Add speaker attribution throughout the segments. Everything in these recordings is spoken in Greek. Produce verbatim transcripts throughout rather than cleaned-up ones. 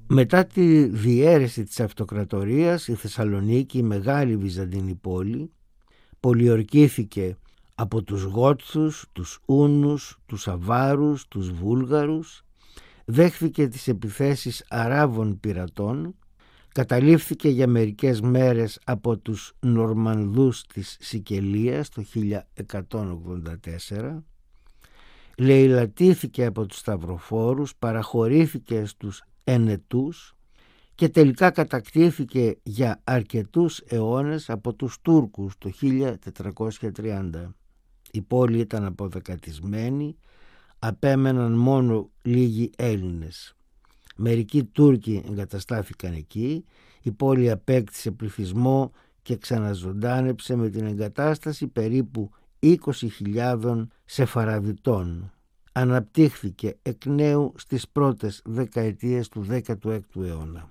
Speaker 1: Μετά τη διαίρεση της αυτοκρατορίας, η Θεσσαλονίκη, η μεγάλη βυζαντινή πόλη, πολιορκήθηκε από τους Γότθους, τους Ούνους, τους Αβάρους, τους Βούλγαρους, δέχθηκε τις επιθέσεις Αράβων πειρατών, καταλήφθηκε για μερικές μέρες από τους Νορμανδούς της Σικελίας το χίλια εκατόν ογδόντα τέσσερα, λαιλατήθηκε από τους Σταυροφόρους, παραχωρήθηκε στους Ενετούς και τελικά κατακτήθηκε για αρκετούς αιώνες από τους Τούρκους το χίλια τετρακόσια τριάντα. Η πόλη ήταν αποδεκατισμένη, απέμεναν μόνο λίγοι Έλληνες. Μερικοί Τούρκοι εγκαταστάθηκαν εκεί, η πόλη απέκτησε πληθυσμό και ξαναζωντάνεψε με την εγκατάσταση περίπου είκοσι χιλιάδων Σεφαραδιτών. Αναπτύχθηκε εκ νέου στις πρώτες δεκαετίες του δέκατου έκτου αιώνα.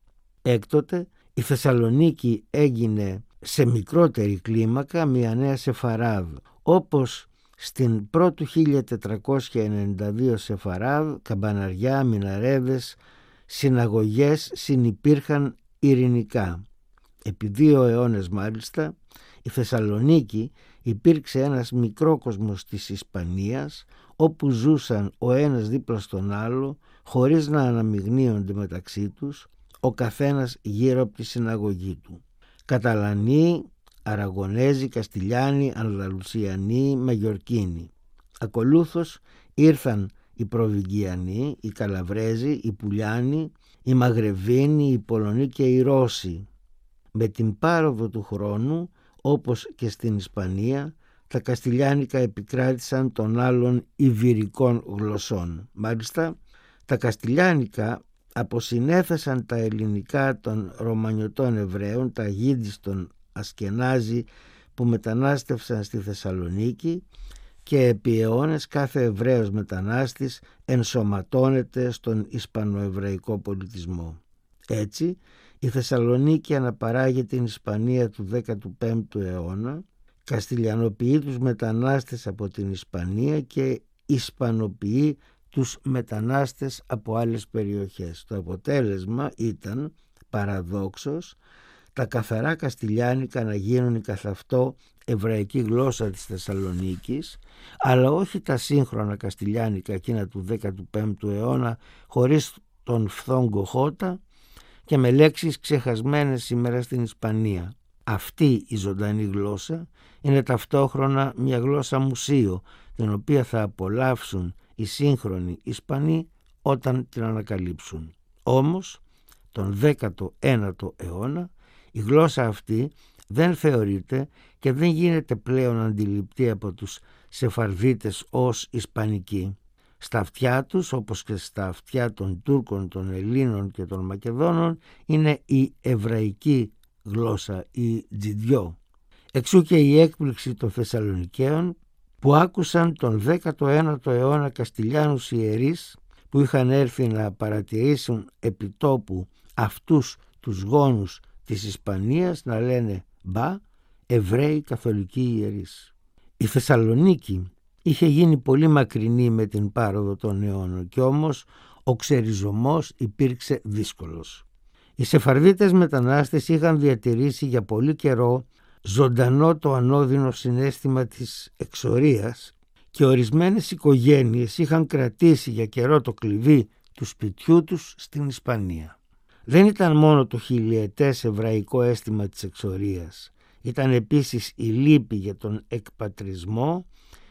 Speaker 1: Έκτοτε η Θεσσαλονίκη έγινε σε μικρότερη κλίμακα μια νέα Σεφαράδ, όπως στην πρώτου χίλια τετρακόσια ενενήντα δύο Σεφαράδ, καμπαναριά, μιναρέδες, συναγωγές συνυπήρχαν ειρηνικά. Επί δύο αιώνες μάλιστα η Θεσσαλονίκη υπήρξε ένας μικρόκοσμος της Ισπανίας, όπου ζούσαν ο ένας δίπλα στον άλλο χωρίς να αναμειγνύονται μεταξύ τους, ο καθένας γύρω από τη συναγωγή του. Καταλανοί, Αραγωνέζοι, Καστιλιάνοι, Ανδαλουσιανοί, Μαγιορκίνοι. Ακολούθως ήρθαν οι Προβυγγιανοί, οι Καλαβρέζοι, οι Πουλιάνοι, οι Μαγρεβίνοι, οι Πολωνοί και οι Ρώσοι. Με την πάροδο του χρόνου, όπως και στην Ισπανία, τα Καστιλιάνικα επικράτησαν των άλλων ιβηρικών γλωσσών. Μάλιστα, τα Καστιλιάνικα αποσυνέθεσαν τα ελληνικά των Ρωμανιωτών Εβραίων, τα Γίντις των Ασκενάζι που μετανάστευσαν στη Θεσσαλονίκη, και επί αιώνες κάθε Εβραίος μετανάστης ενσωματώνεται στον Ισπανοεβραϊκό πολιτισμό. Έτσι, η Θεσσαλονίκη αναπαράγει την Ισπανία του δέκατου πέμπτου αιώνα, καστιλιανοποιεί τους μετανάστες από την Ισπανία και ισπανοποιεί τους μετανάστες από άλλες περιοχές. Το αποτέλεσμα ήταν, παραδόξως, τα καθαρά καστιλιάνικα να γίνουν η καθ' αυτό εβραϊκή γλώσσα της Θεσσαλονίκης, αλλά όχι τα σύγχρονα καστιλιάνικα εκείνα του δέκατου πέμπτου αιώνα χωρίς τον φθόγκο χώτα και με λέξεις ξεχασμένες σήμερα στην Ισπανία. Αυτή η ζωντανή γλώσσα είναι ταυτόχρονα μια γλώσσα μουσείο, την οποία θα απολαύσουν οι σύγχρονοι Ισπανοί όταν την ανακαλύψουν. Όμως, τον δέκατο ένατο αιώνα η γλώσσα αυτή δεν θεωρείται και δεν γίνεται πλέον αντιληπτή από τους Σεφαρδίτες ως ισπανική. Στα αυτιά τους, όπως και στα αυτιά των Τούρκων, των Ελλήνων και των Μακεδόνων, είναι η εβραϊκή γλώσσα, η τζιντιό. Εξού και η έκπληξη των Θεσσαλονικαίων που άκουσαν τον δέκατο ένατο αιώνα Καστιλιάνους ιερείς που είχαν έρθει να παρατηρήσουν επιτόπου αυτούς τους γόνους της Ισπανίας να λένε «Μπα, Εβραίοι καθολικοί ιερείς». Η Θεσσαλονίκη είχε γίνει πολύ μακρινή με την πάροδο των αιώνων και όμως ο ξεριζωμός υπήρξε δύσκολος. Οι Σεφαρδίτες μετανάστες είχαν διατηρήσει για πολύ καιρό ζωντανό το ανώδυνο συναίσθημα της εξορίας και ορισμένες οικογένειες είχαν κρατήσει για καιρό το κλειδί του σπιτιού τους στην Ισπανία. Δεν ήταν μόνο το χιλιετές εβραϊκό αίσθημα της εξορίας, ήταν επίσης η λύπη για τον εκπατρισμό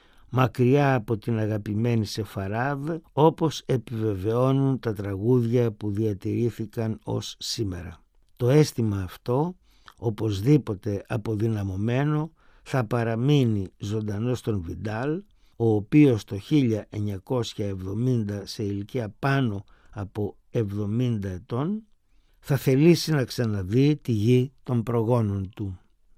Speaker 1: μακριά από την αγαπημένη Σεφαράδ, όπως επιβεβαιώνουν τα τραγούδια που διατηρήθηκαν ως σήμερα. Το αίσθημα αυτό, οπωσδήποτε αποδυναμωμένο, θα παραμείνει ζωντανό στον Βιντάλ, ο οποίος το χίλια εννιακόσια εβδομήντα, σε ηλικία πάνω από εβδομήντα ετών, θα θελήσει να ξαναδεί τη γη των προγόνων του.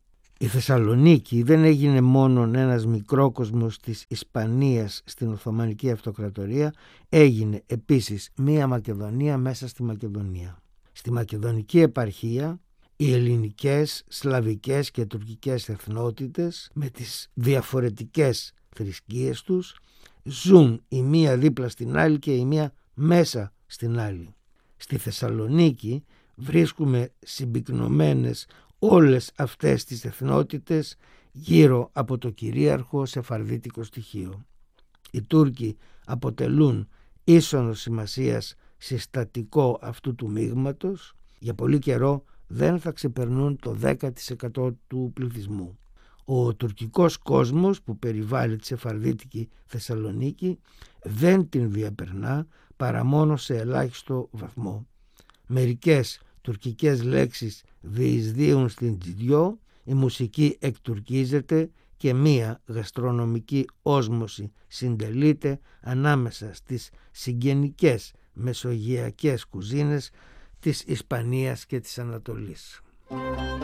Speaker 1: Η Θεσσαλονίκη δεν έγινε μόνο ένας μικρόκοσμος της Ισπανίας στην Οθωμανική Αυτοκρατορία, έγινε επίσης μία Μακεδονία μέσα στη Μακεδονία. Στη Μακεδονική επαρχία οι ελληνικές, σλαβικές και τουρκικές εθνότητες με τις διαφορετικές θρησκείες τους ζουν η μία δίπλα στην άλλη και η μία μέσα στην άλλη. Στη Θεσσαλονίκη βρίσκουμε συμπυκνωμένες όλες αυτές τις εθνότητες γύρω από το κυρίαρχο σεφαρδίτικο στοιχείο. Οι Τούρκοι αποτελούν ίσονος σημασίας συστατικό αυτού του μείγματος. Για πολύ καιρό δεν θα ξεπερνούν το δέκα τοις εκατό του πληθυσμού. Ο τουρκικός κόσμος που περιβάλλει τη σεφαρδίτικη Θεσσαλονίκη δεν την διαπερνά παρά μόνο σε ελάχιστο βαθμό. Μερικές τουρκικές λέξεις διεισδύουν στην τζιντιό, η μουσική εκτουρκίζεται και μία γαστρονομική όσμωση συντελείται ανάμεσα στις συγγενικές μεσογειακές κουζίνες της Ισπανίας και της Ανατολής.